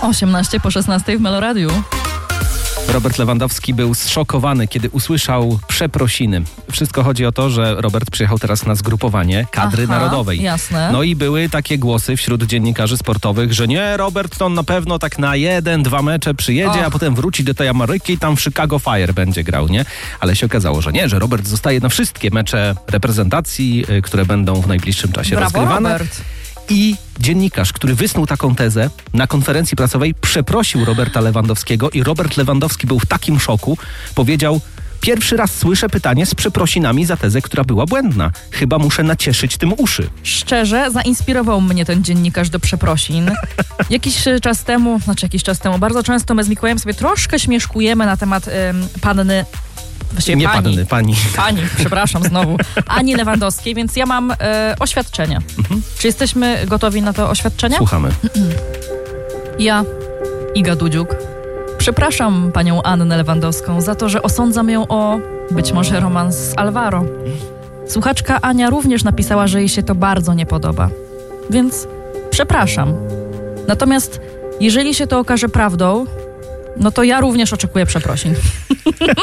18 po 16 w Meloradiu. Robert Lewandowski był zszokowany, kiedy usłyszał przeprosiny. Wszystko chodzi o to, że Robert przyjechał teraz na zgrupowanie kadry narodowej. Jasne. No i były takie głosy wśród dziennikarzy sportowych, że nie, Robert to on na pewno tak na 1-2 mecze przyjedzie, a potem wróci do tej Ameryki i tam w Chicago Fire będzie grał, nie? Ale się okazało, że nie, że Robert zostaje na wszystkie mecze reprezentacji, które będą w najbliższym czasie rozgrywane. Robert. I dziennikarz, który wysnuł taką tezę na konferencji prasowej, przeprosił Roberta Lewandowskiego i Robert Lewandowski był w takim szoku, powiedział: pierwszy raz słyszę pytanie z przeprosinami za tezę, która była błędna. Chyba muszę nacieszyć tym uszy. Szczerze, zainspirował mnie ten dziennikarz do przeprosin. Jakiś czas temu, bardzo często my z Mikołajem sobie troszkę śmieszkujemy na temat panny... Właściwie nie panny, pani. Pani, przepraszam znowu. Ani Lewandowskiej, więc ja mam oświadczenie. Czy jesteśmy gotowi na to oświadczenie? Słuchamy. Ja, Iga Dudziuk, przepraszam panią Annę Lewandowską za to, że osądzam ją o być może romans z Alvaro. Słuchaczka Ania również napisała, że jej się to bardzo nie podoba. Więc przepraszam. Natomiast jeżeli się to okaże prawdą, no to ja również oczekuję przeprosin.